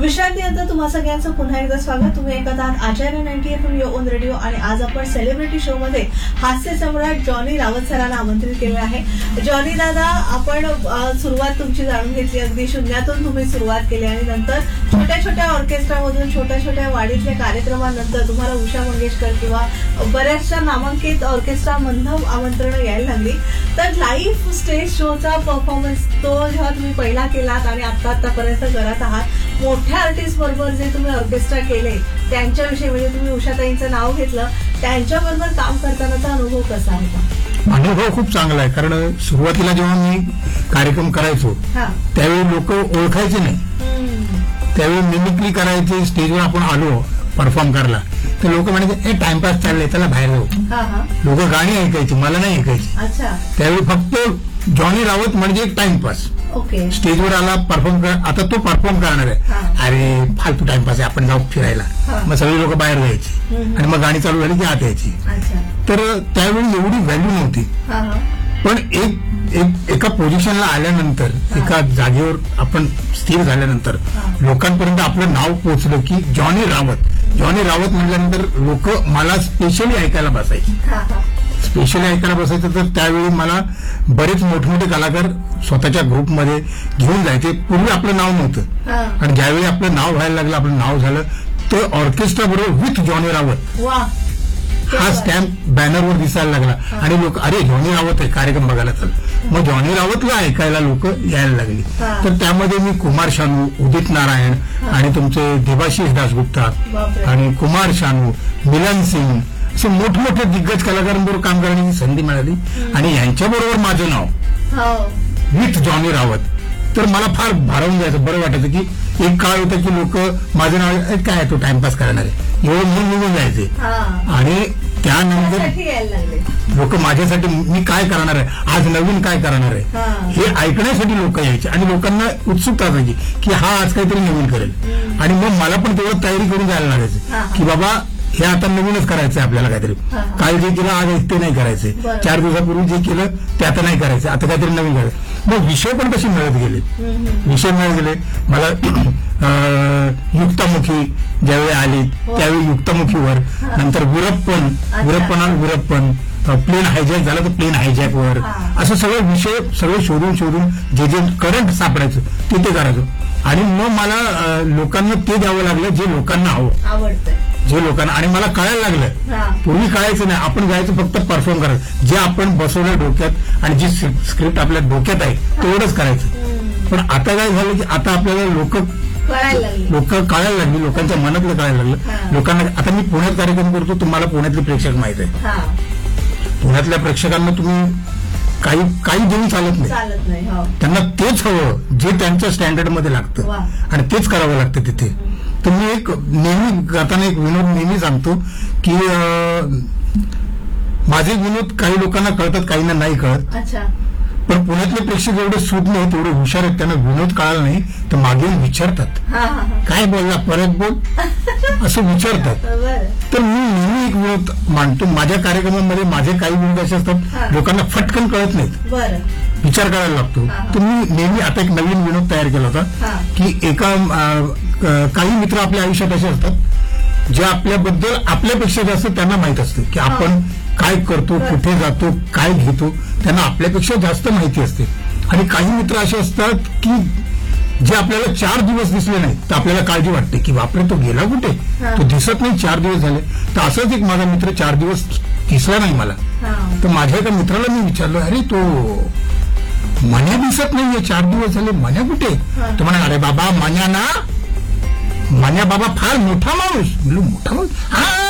विश्रांतीनंतर तुम्हा सगळ्यांचं पुन्हा एकदा स्वागत. तुम्ही ऐकत आहात आचार्य 90 FM युअर ओन रेडिओ आणि आज आपण सेलिब्रिटी शो मध्ये हास्य सम्राट जॉनी रावत सरांना आमंत्रित केलं आहे. जॉनी दादा, आपण सुरुवात तुमची जाणून घेतली. अगदी शून्यातून तुम्ही सुरुवात केली आणि नंतर छोट्या छोट्या ऑर्केस्ट्रामधून छोट्या छोट्या वाडीतल्या कार्यक्रमानंतर तुम्हाला उषा मंगेशकर किंवा बऱ्याचशा नामांकित ऑर्केस्ट्रामधून आमंत्रण यायला लागली. तर लाईव्ह स्टेज शोचा परफॉर्मन्स तो जेव्हा तुम्ही पहिला केलात आणि आतापर्यंत करत आहात, मोठ्या आर्टिस्ट बरोबर जे तुम्ही ऑर्केस्ट्रा केले त्यांच्याविषयी, म्हणजे तुम्ही उषाताईंचं नाव घेतलं, त्यांच्याबरोबर काम करतानाचा अनुभव कसा होता? अनुभव खूप चांगला आहे. कारण सुरुवातीला जेव्हा मी कार्यक्रम करायचो त्यावेळी लोक ओळखायचे नाही. त्यावेळी मिमिक्री करायची. स्टेजवर आपण आलो परफॉर्म करायला तर लोक म्हणायचे टाइमपास चाललंय, त्याला बाहेर जाऊ. लोक गाणी ऐकायची, मला नाही ऐकायची. त्यावेळी फक्त जॉनी रावत म्हणजे एक टाइमपास. स्टेजवर आला परफॉर्म कर, आता तो परफॉर्म करणार आहे, अरे फालतू टाइमपास आहे, आपण जाऊ फिरायला. मग सगळी लोक बाहेर जायची आणि मग गाणी चालू झाली की आत यायची. तर त्यावेळी एवढी व्हॅल्यू नव्हती. पण एका पोझिशनला आल्यानंतर, एका जागेवर आपण स्थिर झाल्यानंतर लोकांपर्यंत आपलं नाव पोहोचलं की जॉनी रावत. जॉनी रावत म्हटल्यानंतर लोक मला स्पेशली ऐकायला बसायचं. तर त्यावेळी मला बरेच मोठमोठे कलाकार स्वतःच्या ग्रुपमध्ये घेऊन जायचे. पूर्वी आपलं नाव नव्हतं आणि ज्यावेळी आपलं नाव व्हायला लागलं, आपलं नाव झालं, तर ऑर्केस्ट्रा बरोबर विथ जॉनी रावत हा स्टॅम्प बॅनरवर दिसायला लागला आणि लोक, अरे जॉनी रावत आहे, कार्यक्रम बघायला चल. मग जॉनी रावतला ऐकायला लोक यायला लागली. तर त्यामध्ये मी कुमार शानू, उदित नारायण आणि तुमचे देवाशीष दासगुप्ता आणि कुमार शानू, मिलन सिंग असे मोठमोठे दिग्गज कलाकारांबरोबर काम करण्याची संधी मिळाली आणि यांच्याबरोबर माझं नाव विथ जॉनी रावत. तर मला फार भारावून जायचं, बरं वाटायचं की एक काळ होता की लोक माझं नाव काय तो टाइमपास करणार आहे एवढं म्हणून निघून जायचे. आणि त्यानंतर लोक माझ्यासाठी मी काय करणार आहे, आज नवीन काय करणार आहे हे ऐकण्यासाठी लोक यायचे आणि लोकांना उत्सुकता असायची की हा आज काहीतरी नवीन करेल. आणि मग मला पण तेवढं तयारी करून जायला लागायचं की बाबा हे आता नवीनच करायचंय आपल्याला. काहीतरी काल जे केलं आज ते नाही करायचंय, 4 दिवसापूर्वी जे केलं ते आता नाही करायचं, आता काहीतरी नवीन करायचं. मग विषय पण तसे मिळत गेले. मला युक्तामुखी ज्यावेळी आली त्यावेळी युक्तामुखीवर, नंतर विरप्पन, प्लेन हायजॅक झालं तर प्लेन हायजॅकवर, असं सगळे शोधून जे करंट सापडायचं ते करायचं. आणि मग मला लोकांना ते द्यावं लागलं जे लोकांना आवडतं, जे लोकांना. आणि मला कळायला लागलं, पूर्वी कळायचं नाही, आपण जायचं फक्त परफॉर्म करायचं, जे आपण बसवलं डोक्यात आणि जी स्क्रिप्ट आपल्या डोक्यात आहे तेवढंच करायचं. पण आता काय झालं की आता आपल्याला लोक कळायला लागली, लोकांच्या मनातलं कळायला लागलं. लोकांना आता मी पुण्यात कार्यक्रम करतो, तुम्हाला पुण्यातले प्रेक्षक माहित आहे. पुण्यातल्या प्रेक्षकांना तुम्ही काही देऊन चालत नाही. त्यांना तेच हवं जे त्यांच्या स्टँडर्डमध्ये लागतं आणि तेच करावं लागतं तिथे. तर मी नेहमी गाताना एक विनोद नेहमी सांगतो की माझे विनोद काही लोकांना कळतात, काहींना नाही कळत. पण पुण्यातले प्रेक्षक एवढे सूद नाही, तेवढे हुशार आहेत, त्यांना विनोद कळाला नाही तर मागे विचारतात, काय बोलला, परत बोल, असं विचारतात. तर मी नेहमी एक विनोद मांडतो माझ्या कार्यक्रमामध्ये. माझे काही विनोद असे असतात लोकांना फटकन कळत नाहीत, विचार करायला लागतो. तर मी नेहमी आता एक नवीन विनोद तयार केला होता की काही मित्र आपल्या आयुष्यात असे असतात जे आपल्याबद्दल आपल्यापेक्षा जास्त त्यांना माहित असते की आपण काय करतो, कुठे जातो, काय घेतो, त्यांना आपल्यापेक्षा जास्त माहिती असते. आणि काही मित्र असे असतात की जे आपल्याला 4 दिवस दिसले नाही तर आपल्याला काळजी वाटते की बापरे तो गेला कुठे, तो दिसत नाही, 4 दिवस झाले. तर असंच एक माझा मित्र 4 दिवस दिसला नाही मला. तर माझ्या एका मित्राला मी विचारलं, अरे तो मन्या दिसत नाहीये, 4 दिवस झाले, मन्या कुठे? तो म्हणा, अरे बाबा मन्या बाबा फार मोठा माणूस. मोठा माणूस, हा